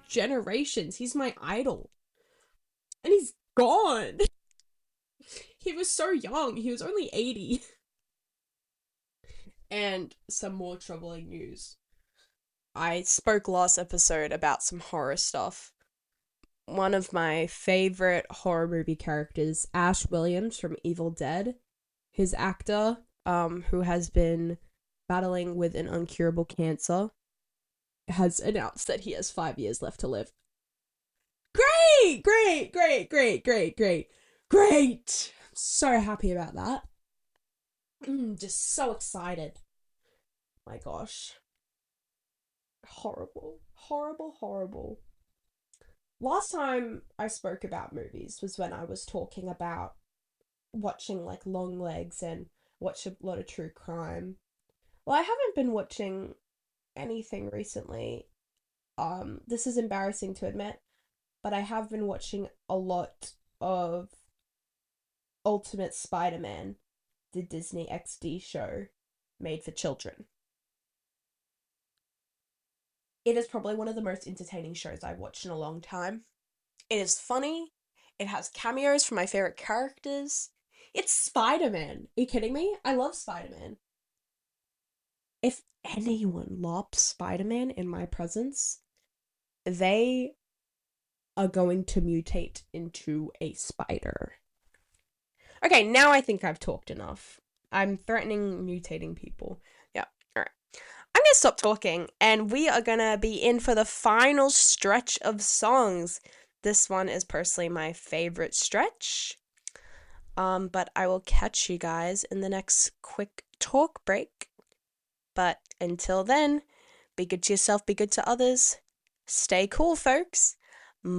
generations. He's my idol. And he's gone. He was so young. He was only 80. And some more troubling news. I spoke last episode about some horror stuff. One of my favorite horror movie characters, Ash Williams from Evil Dead, his actor, who has been battling with an incurable cancer, has announced that he has 5 years left to live. Great! Great! Great! Great! Great! Great! Great! I'm so happy about that. Just so excited. My gosh. Horrible. Horrible, horrible. Last time I spoke about movies was when I was talking about watching like Longlegs and watch a lot of true crime. Well, I haven't been watching anything recently. This is embarrassing to admit, but I have been watching a lot of Ultimate Spider-Man, the Disney XD show made for children. It is probably one of the most entertaining shows I've watched in a long time. It is funny. It has cameos from my favorite characters. It's Spider-Man. Are you kidding me? I love Spider-Man. If anyone lops Spider-Man in my presence, they are going to mutate into a spider. Okay, now I think I've talked enough. I'm threatening mutating people. Yeah, alright. I'm gonna stop talking, and we are gonna be in for the final stretch of songs. This one is personally my favorite stretch. But I will catch you guys in the next quick talk break. But until then, be good to yourself, be good to others. Stay cool, folks.